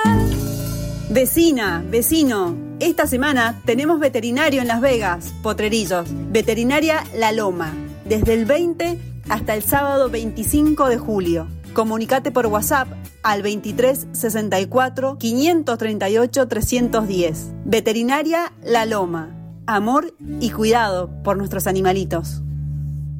Vecina, vecino, esta semana tenemos veterinario en Las Vegas, Potrerillos, Veterinaria La Loma, desde el 20 hasta el sábado 25 de julio. Comunicate por WhatsApp al 23 64 538 310. Veterinaria La Loma, amor y cuidado por nuestros animalitos.